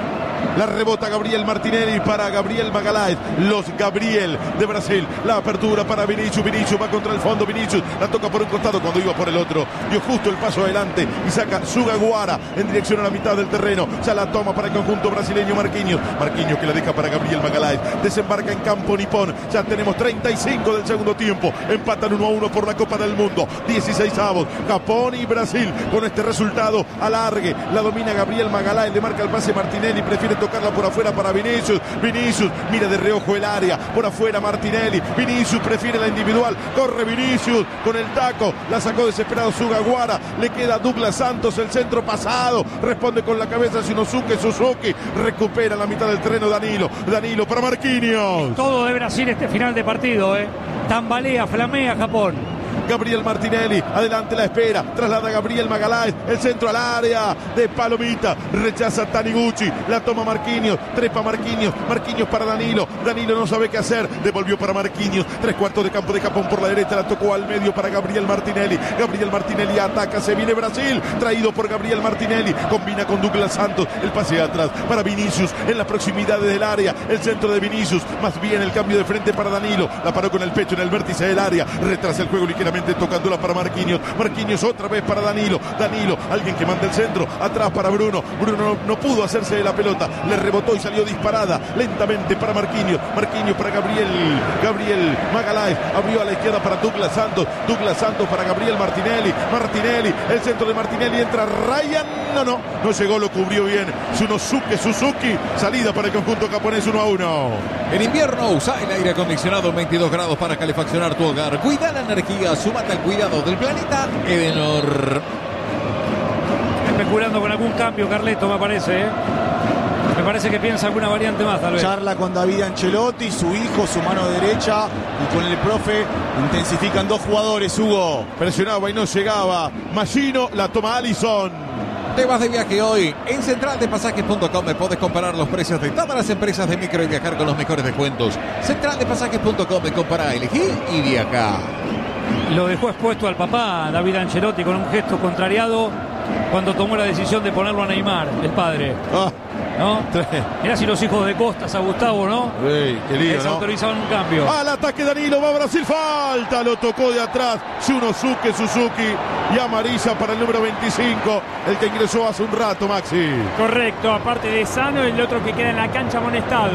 La rebota Gabriel Martinelli para Gabriel Magaláes. Los Gabriel de Brasil. La apertura para Vinicius. Vinicius va contra el fondo. Vinicius la toca por un costado cuando iba por el otro. Dio justo el paso adelante y saca Sugawara en dirección a la mitad del terreno. Ya la toma para el conjunto brasileño Marquinhos. Marquinhos que la deja para Gabriel Magaláes. Desembarca en campo nipón. Ya tenemos treinta y cinco del segundo tiempo. Empatan uno a uno por la Copa del Mundo. dieciséis avos. Japón y Brasil. Con este resultado alargue. La domina Gabriel Magaláes. Le marca el pase Martinelli. Prefiere tocarla por afuera para Vinicius. Vinicius mira de reojo el área. Por afuera Martinelli. Vinicius prefiere la individual. Corre Vinicius con el taco. La sacó desesperado Sugawara. Le queda Douglas Santos. El centro pasado. Responde con la cabeza Shinosuke Suzuki. Recupera la mitad del terreno Danilo. Danilo para Marquinhos. Todo de Brasil este final de partido, ¿eh? Tambalea, flamea Japón. Gabriel Martinelli, adelante la espera, traslada a Gabriel Magaláes, el centro al área de Palomita, rechaza Taniguchi, la toma Marquinhos, trepa Marquinhos, Marquinhos para Danilo, Danilo no sabe qué hacer, devolvió para Marquinhos, tres cuartos de campo de Japón por la derecha, la tocó al medio para Gabriel Martinelli, Gabriel Martinelli ataca, se viene Brasil, traído por Gabriel Martinelli, combina con Douglas Santos, el pase atrás para Vinicius, en las proximidades del área, el centro de Vinicius, más bien el cambio de frente para Danilo, la paró con el pecho en el vértice del área, retrasa el juego ligeramente tocándola para Marquinhos, Marquinhos otra vez para Danilo, Danilo, alguien que manda el centro, atrás para Bruno, Bruno no, no pudo hacerse de la pelota, le rebotó y salió disparada, lentamente para Marquinhos, Marquinhos para Gabriel, Gabriel Magaláes, abrió a la izquierda para Douglas Santos, Douglas Santos para Gabriel Martinelli, Martinelli, el centro de Martinelli, entra Ryan, no, no, no llegó, lo cubrió bien, Shinosuke Suzuki, salida para el conjunto japonés uno a uno. En invierno usa el aire acondicionado en veintidós grados para calefaccionar tu hogar, cuida la energía, súmate al cuidado del planeta Edenor. Especulando con algún cambio, Carleto, me parece, ¿eh? Me parece que piensa alguna variante más, tal vez. Charla con David Ancelotti, su hijo, su mano derecha, y con el profe intensifican dos jugadores, Hugo. Presionaba y no llegaba. Machino, la toma Alisson. Te vas de viaje hoy. En central de pasajes punto com me podés comparar los precios de todas las empresas de micro y viajar con los mejores descuentos. central de pasajes punto com me compara, elegí y viaja. Lo dejó expuesto al papá David Ancelotti con un gesto contrariado cuando tomó la decisión de ponerlo a Neymar, el padre. Ah, ¿no? Mirá si los hijos de Costas a Gustavo, ¿no? Ey, qué lío, Les ¿no? autorizaban un cambio. Al ataque Danilo, va Brasil, falta, lo tocó de atrás Shinosuke Suzuki y amarilla para el número veinticinco, el que ingresó hace un rato, Maxi. Correcto, aparte de Sano, el otro que queda en la cancha amonestado.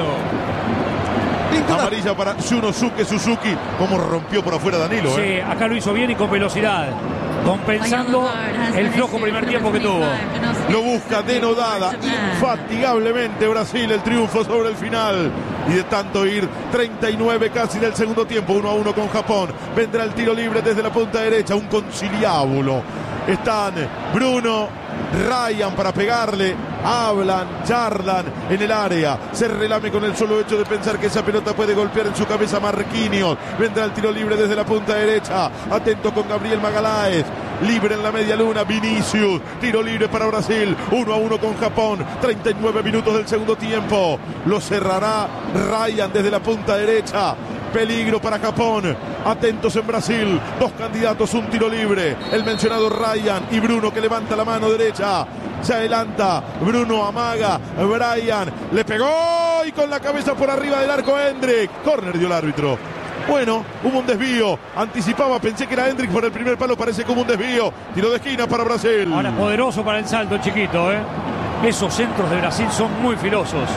Amarilla para Shinosuke Suzuki, como rompió por afuera Danilo. Sí, ¿eh? acá lo hizo bien y con velocidad. compensando el flojo primer tiempo que tuvo. Lo busca denodada infatigablemente Brasil, el triunfo sobre el final. Y de tanto ir treinta y nueve casi del segundo tiempo, uno a uno con Japón. Vendrá el tiro libre desde la punta derecha, un conciliábulo. Están Bruno, Ryan para pegarle, hablan, charlan en el área, se relame con el solo hecho de pensar que esa pelota puede golpear en su cabeza Marquinhos. Vendrá el tiro libre desde la punta derecha, atento con Gabriel Magalhães, libre en la media luna, Vinicius, tiro libre para Brasil, uno a uno con Japón, treinta y nueve minutos del segundo tiempo, lo cerrará Ryan desde la punta derecha. Peligro para Japón, atentos en Brasil, dos candidatos, un tiro libre, el mencionado Ryan y Bruno que levanta la mano derecha, se adelanta, Bruno amaga, Brian le pegó y con la cabeza por arriba del arco Hendrik, córner dio el árbitro. Bueno, hubo un desvío, anticipaba, pensé que era Hendrik por el primer palo, parece como un desvío, tiro de esquina para Brasil. Ahora poderoso para el salto chiquito, ¿eh? Esos centros de Brasil son muy filosos.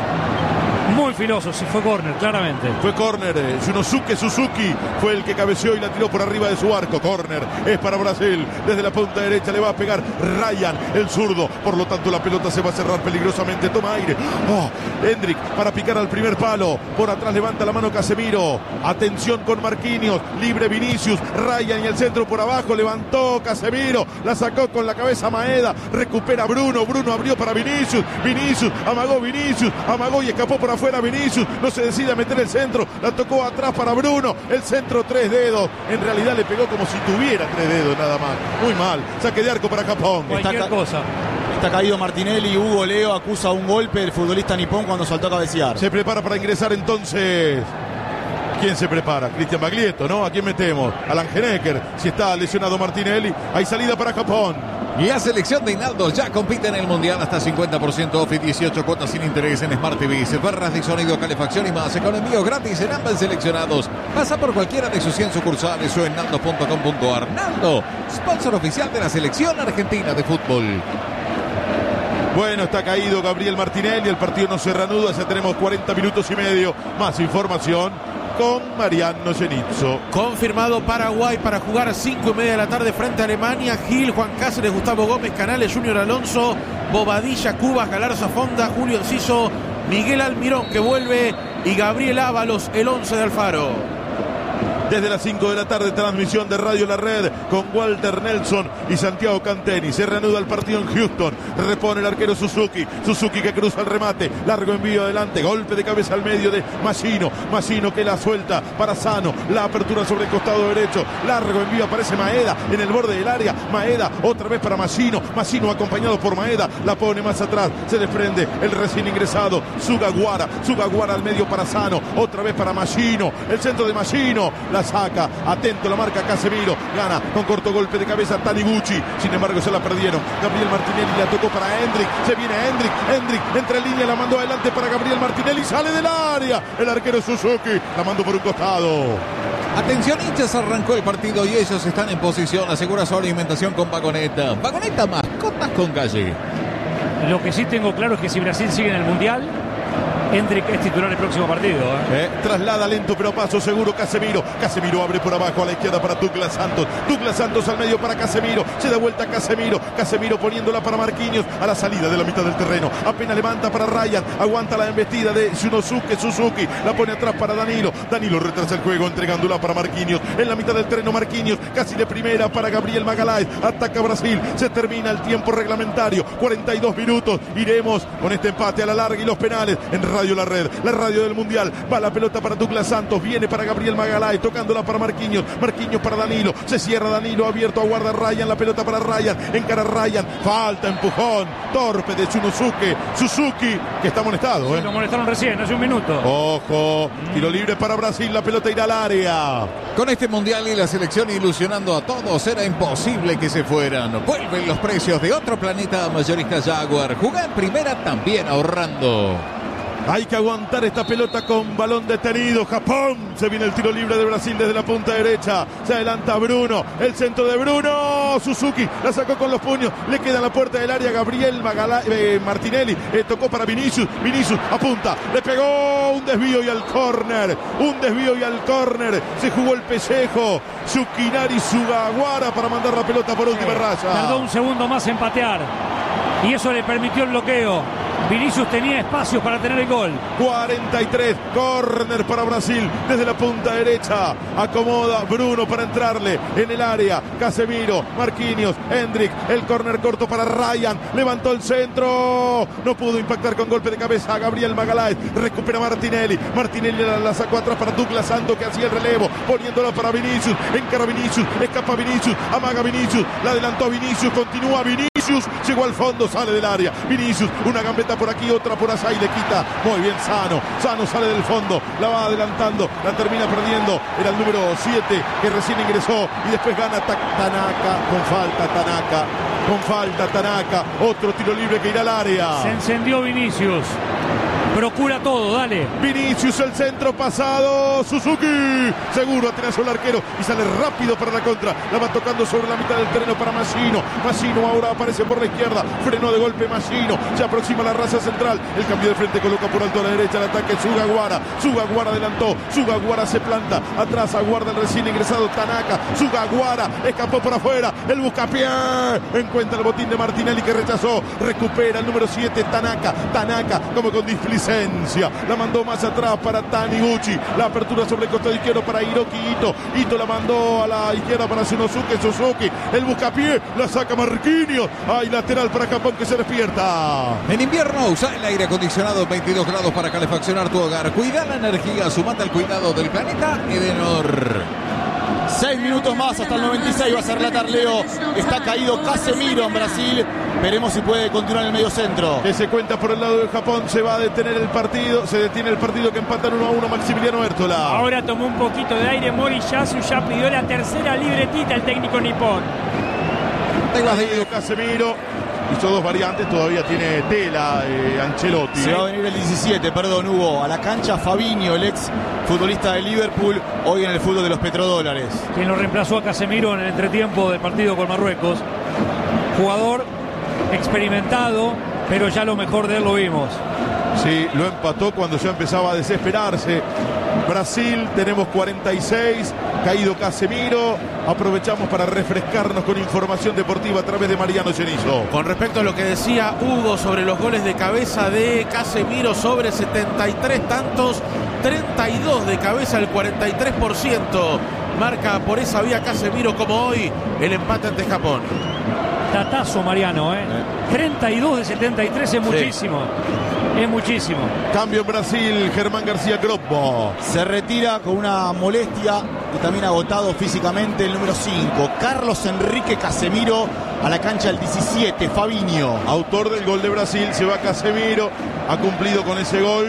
Muy filoso, sí, fue córner, claramente. Fue córner, eh, Yunosuke Suzuki fue el que cabeceó y la tiró por arriba de su arco. Córner es para Brasil, desde la punta derecha le va a pegar Ryan, el zurdo, por lo tanto la pelota se va a cerrar peligrosamente, toma aire. Oh, Hendrik para picar al primer palo, por atrás levanta la mano Casemiro, atención con Marquinhos, libre Vinicius, Ryan y el centro por abajo, levantó Casemiro, la sacó con la cabeza Maeda, recupera Bruno, Bruno abrió para Vinicius, Vinicius, amagó Vinicius, amagó y escapó por afuera. Fuera Vinicius, no se decide a meter el centro, la tocó atrás para Bruno, el centro tres dedos, en realidad le pegó como si tuviera tres dedos nada más, muy mal, saque de arco para Japón. Cualquier está, cosa. Está caído Martinelli, Hugo Leo acusa un golpe del futbolista nipón cuando saltó a cabecear. Se prepara para ingresar entonces. ¿Quién se prepara? Cristian Baglietto, ¿no? ¿A quién metemos? Alan Genecker, si está lesionado Martinelli, hay salida para Japón. La selección de Hinaldo ya compite en el Mundial hasta cincuenta por ciento off y dieciocho cuotas sin interés en Smart T V, barras de sonido, calefacción y más, con envío gratis en ambos seleccionados. Pasa por cualquiera de sus cien sucursales o en naldo punto com punto ar. Naldo, sponsor oficial de la selección argentina de fútbol. Bueno, está caído Gabriel Martinelli, el partido no se reanuda, ya tenemos cuarenta minutos y medio. Más información con Mariano Genizzo. Confirmado Paraguay para jugar a cinco y media de la tarde frente a Alemania. Gil, Juan Cáceres, Gustavo Gómez, Canales, Junior Alonso, Bobadilla, Cubas, Galarza, Fonda, Julio Enciso, Miguel Almirón que vuelve y Gabriel Ábalos, el once de Alfaro. Desde las cinco de la tarde, transmisión de Radio La Red con Walter Nelson y Santiago Canteni. Se reanuda el partido en Houston. Repone el arquero Suzuki. Suzuki que cruza el remate. Largo envío adelante. Golpe de cabeza al medio de Massino. Massino que la suelta para Sano. La apertura sobre el costado derecho. Largo envío. Aparece Maeda en el borde del área. Maeda otra vez para Massino. Massino acompañado por Maeda. La pone más atrás. Se desprende el recién ingresado Sugawara. Sugawara al medio para Sano. Otra vez para Massino. El centro de Massino. La saca, atento la marca Casemiro, gana con corto golpe de cabeza Taniguchi, sin embargo se la perdieron. Gabriel Martinelli la tocó para Hendrik, se viene Hendrik, Hendrik entra en línea, la mandó adelante para Gabriel Martinelli, sale del área, el arquero Suzuki, la mandó por un costado. Atención hinchas, arrancó el partido y ellos están en posición, asegura su alimentación con Vagoneta. Vagoneta, mascotas con calle. Lo que sí tengo claro es que si Brasil sigue en el Mundial, Hendrik es titular el próximo partido. ¿eh? Eh, traslada lento pero paso seguro Casemiro. Casemiro abre por abajo a la izquierda para Douglas Santos. Douglas Santos al medio para Casemiro. Se da vuelta Casemiro. Casemiro poniéndola para Marquinhos a la salida de la mitad del terreno. Apenas levanta para Ryan. Aguanta la embestida de Yunosuke Suzuki. La pone atrás para Danilo. Danilo retrasa el juego entregándola para Marquinhos. En la mitad del terreno Marquinhos. Casi de primera para Gabriel Magalhães. Ataca Brasil. Se termina el tiempo reglamentario. cuarenta y dos minutos. Iremos con este empate a la larga y los penales en Radio La Red, la radio del Mundial. Va la pelota para Douglas Santos, viene para Gabriel Magalhães, tocándola para Marquinhos, Marquinhos para Danilo, se cierra Danilo, abierto, aguarda Ryan, la pelota para Ryan, encara Ryan, falta, empujón, torpe de Yunosuke Suzuki, que está amonestado. ¿eh? Lo molestaron recién, hace un minuto. Ojo, tiro libre para Brasil, la pelota irá al área. Con este Mundial y la selección ilusionando a todos, era imposible que se fueran. Vuelven los precios de otro planeta a Mayorista Jaguar. Juega en primera también ahorrando. Hay que aguantar esta pelota con balón detenido. Japón. Se viene el tiro libre de Brasil desde la punta derecha. Se adelanta Bruno. El centro de Bruno. Suzuki la sacó con los puños. Le queda en la puerta del área Gabriel Magala, eh, Martinelli. Eh, tocó para Vinicius. Vinicius apunta. Le pegó un desvío y al córner. Un desvío y al córner. Se jugó el pellejo. Yukinari Sugawara para mandar la pelota por última raya. Tardó un segundo más en patear. Y eso le permitió el bloqueo. Vinicius tenía espacios para tener el gol. cuarenta y tres, córner para Brasil desde la punta derecha. Acomoda Bruno para entrarle en el área. Casemiro, Marquinhos, Hendrik. El córner corto para Ryan. Levantó el centro. No pudo impactar con golpe de cabeza a Gabriel Magaláes. Recupera Martinelli. Martinelli la, la sacó atrás para Douglas Santos, que hacía el relevo. Poniéndola para Vinicius. Encara Vinicius. Escapa Vinicius. Amaga Vinicius. La adelantó Vinicius. Continúa Vinicius. Llegó al fondo. Sale del área. Vinicius. Una gambeta por aquí, otra por allá y le quita. Muy bien Sano. Sano sale del fondo. La va adelantando. La termina perdiendo. Era el número siete que recién ingresó. Y después gana Tanaka. Con falta Tanaka. Con falta Tanaka. Otro tiro libre que irá al área. Se encendió Vinicius. Procura todo, dale. Vinicius, el centro pasado. Suzuki. Seguro atenazó el arquero y sale rápido para la contra. La va tocando sobre la mitad del terreno para Massino. Massino ahora aparece por la izquierda. Frenó de golpe Massino. Se aproxima la raza central. El cambio de frente coloca por alto a la derecha el ataque Sugawara. Sugawara adelantó. Sugawara se planta. Atrás aguarda el recién ingresado Tanaka. Sugawara escapó por afuera. El buscapié. Encuentra el botín de Martinelli que rechazó. Recupera el número siete Tanaka. Tanaka como con displicencia. La mandó más atrás para Taniguchi. La apertura sobre el costado izquierdo para Hiroki Ito. Ito la mandó a la izquierda para Shinosuke Suzuki. El buscapié. La saca Marquinhos. Hay lateral para Japón que se despierta. En invierno usa el aire acondicionado veintidós grados para calefaccionar tu hogar. Cuida la energía. Sumate al cuidado del planeta Edenor. Seis minutos más hasta el noventa y seis. Va a ser relatar Leo. Está caído Casemiro en Brasil. Veremos si puede continuar en el medio centro. Que se cuenta por el lado de Japón. Se va a detener el partido. Se detiene el partido que empatan uno a uno Maximiliano Hértola. Ahora tomó un poquito de aire Moriyasu. Ya pidió la tercera libretita el técnico nipón. Ha ido Casemiro. Hizo dos variantes, todavía tiene tela eh, Ancelotti. Se va a venir el diecisiete, perdón, Hugo. A la cancha Fabinho, el ex futbolista de Liverpool, hoy en el fútbol de los petrodólares. Quien lo reemplazó a Casemiro en el entretiempo del partido con Marruecos. Jugador experimentado, pero ya lo mejor de él lo vimos. Sí, lo empató cuando ya empezaba a desesperarse. Brasil, tenemos cuarenta y seis, caído Casemiro. Aprovechamos para refrescarnos con información deportiva a través de Mariano Cenizo. Con respecto a lo que decía Hugo sobre los goles de cabeza de Casemiro, sobre setenta y tres tantos, treinta y dos de cabeza, el cuarenta y tres por ciento. Marca por esa vía Casemiro, como hoy el empate ante Japón. Tatazo Mariano, ¿eh? treinta y dos de setenta y tres es muchísimo. Sí. Es muchísimo. Cambio en Brasil, Germán García Groppo. Se retira con una molestia y también agotado físicamente el número cinco. Carlos Enrique Casemiro a la cancha el diecisiete, Fabinho. Autor del gol de Brasil, se va Casemiro. Ha cumplido con ese gol.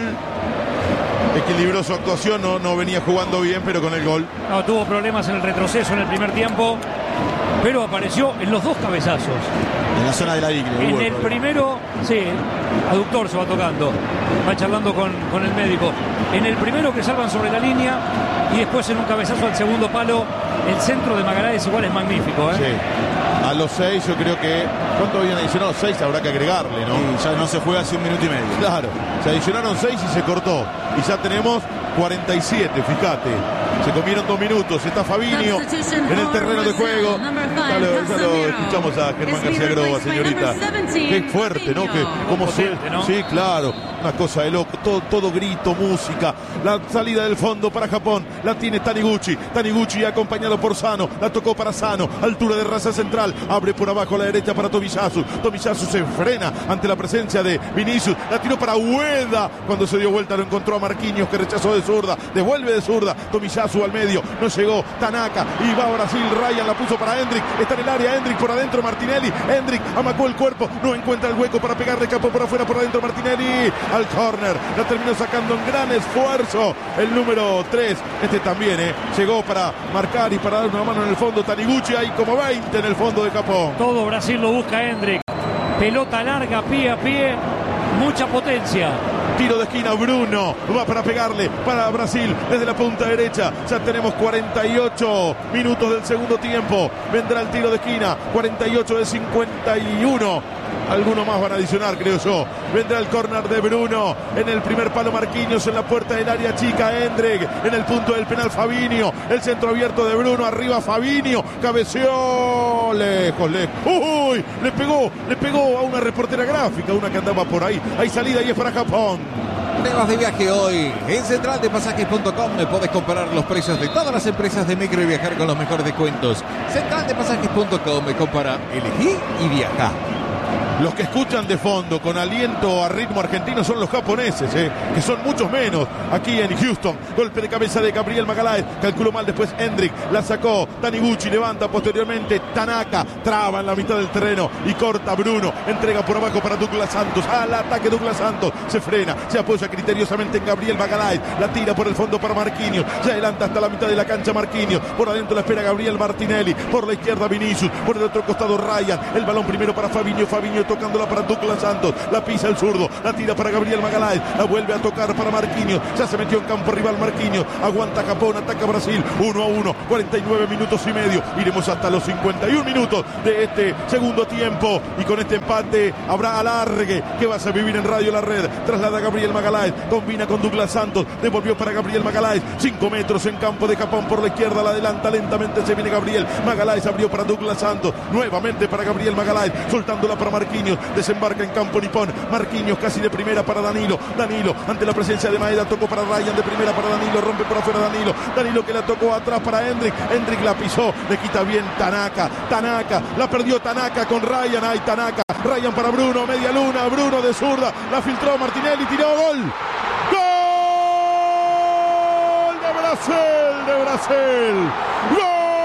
Equilibró su actuación, no, no venía jugando bien, pero con el gol. No, tuvo problemas en el retroceso en el primer tiempo, pero apareció en los dos cabezazos. En la zona de la ingle. En el primero, sí, aductor se va tocando, va charlando con, con el médico. En el primero que salvan sobre la línea y después en un cabezazo al segundo palo, el centro de Magaláes igual es magnífico, ¿eh? Sí. A los seis yo creo que... ¿Cuánto habían adicionado? Seis, habrá que agregarle, ¿no? Y ya no se juega hace un minuto y medio. Claro, se adicionaron seis y se cortó. Y ya tenemos cuarenta y siete, fíjate. Se comieron dos minutos. Está Fabinho en el terreno de juego. Ya lo, ya lo escuchamos a Germán García Groba, señorita. Qué fuerte, ¿no? Que, como potente, ¿no? Sí, claro. Una cosa de loco. Todo, todo grito, música. La salida del fondo para Japón. La tiene Taniguchi. Taniguchi acompañado por Sano. La tocó para Sano. Altura de raza central. Abre por abajo a la derecha para Tomiyasu. Tomiyasu se frena ante la presencia de Vinicius. La tiró para Ueda. Cuando se dio vuelta lo encontró a Marquinhos, que rechazó de zurda. Devuelve de zurda. Tomiyasu al medio. No llegó Tanaka. Y va a Brasil. Ryan la puso para Hendrik. Está en el área. Hendrik por adentro. Martinelli. Hendrik amacó el cuerpo. No encuentra el hueco para pegarle. Capó por afuera. Por adentro Martinelli. Al córner. La terminó sacando en gran esfuerzo. El número tres. Este también, ¿eh? Llegó para marcar y para dar una mano en el fondo. Taniguchi. Hay como veinte en el fondo de Japón. Todo Brasil lo busca Hendrik. Pelota larga, pie a pie. Mucha potencia. Tiro de esquina, Bruno va para pegarle para Brasil desde la punta derecha. Ya tenemos cuarenta y ocho minutos del segundo tiempo. Vendrá el tiro de esquina, cuarenta y ocho de cincuenta y uno. Algunos más van a adicionar, creo yo. Vendrá el córner de Bruno. En el primer palo Marquinhos, en la puerta del área chica Endrick. En el punto del penal Fabinho. El centro abierto de Bruno. Arriba Fabinho. Cabeceó. Lejos, lejos. Uy, le pegó, le pegó a una reportera gráfica. Una que andaba por ahí. Hay salida y es para Japón. Te vas de viaje hoy en central de pasajes punto com. Podés comparar los precios de todas las empresas de micro y viajar con los mejores descuentos. central de pasajes punto com. Compara, elegí y viaja. Los que escuchan de fondo con aliento a ritmo argentino son los japoneses, eh, que son muchos menos. Aquí en Houston, golpe de cabeza de Gabriel Magalhães, calculó mal después Endrick, la sacó Taniguchi, levanta posteriormente Tanaka, traba en la mitad del terreno y corta Bruno, entrega por abajo para Douglas Santos, al ataque Douglas Santos, se frena, se apoya criteriosamente en Gabriel Magalhães, la tira por el fondo para Marquinhos, se adelanta hasta la mitad de la cancha Marquinhos, por adentro la espera Gabriel Martinelli, por la izquierda Vinicius, por el otro costado Ryan, el balón primero para Fabinho, Fabinho tocándola para Douglas Santos, la pisa el zurdo, la tira para Gabriel Magalhães, la vuelve a tocar para Marquinhos, ya se metió en campo rival Marquinhos, aguanta Japón, ataca Brasil, uno a uno, cuarenta y nueve minutos y medio, iremos hasta los cincuenta y uno minutos de este segundo tiempo y con este empate habrá alargue que vas a vivir en Radio La Red, traslada a Gabriel Magalhães, combina con Douglas Santos, devolvió para Gabriel Magalhães, cinco metros en campo de Japón por la izquierda, la adelanta lentamente, se viene Gabriel Magalhães, abrió para Douglas Santos, nuevamente para Gabriel Magalhães, soltándola para Marquinhos, desembarca en campo nipón, Marquinhos casi de primera para Danilo, Danilo ante la presencia de Maeda, tocó para Ryan de primera para Danilo, rompe por afuera Danilo, Danilo que la tocó atrás para Endrick, Endrick la pisó, le quita bien Tanaka, Tanaka, la perdió Tanaka con Ryan, ay Tanaka, Ryan para Bruno, media luna, Bruno de zurda, la filtró Martinelli, tiró gol, gol de Brasil, de Brasil, gol